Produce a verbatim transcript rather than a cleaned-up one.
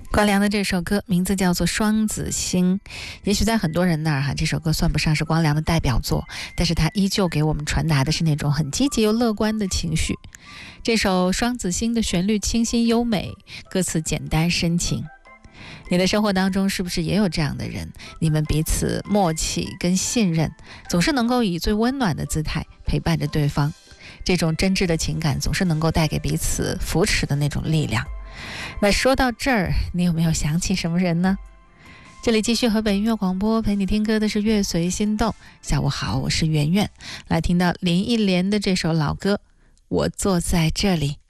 光良的这首歌名字叫做《双子星》，也许在很多人那儿哈，这首歌算不上是光良的代表作，但是它依旧给我们传达的是那种很积极又乐观的情绪。这首《双子星》的旋律清新优美，歌词简单深情。你的生活当中是不是也有这样的人？你们彼此默契跟信任，总是能够以最温暖的姿态陪伴着对方，这种真挚的情感总是能够带给彼此扶持的那种力量。那说到这儿，你有没有想起什么人呢？这里继续河北音乐广播，陪你听歌的是乐随心动。下午好，我是圆圆，来听到林忆莲的这首老歌《我坐在这里》。